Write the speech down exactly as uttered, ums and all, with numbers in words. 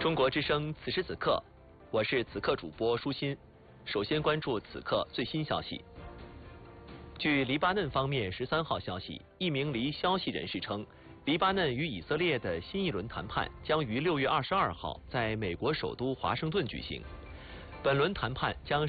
中国之声此时此刻，我是此刻主播舒心。首先关注此刻最新消息。据黎巴嫩方面十三号消息，一名离消息人士称，黎巴嫩与以色列的新一轮谈判将于六月二十二号在美国首都华盛顿举行。本轮谈判将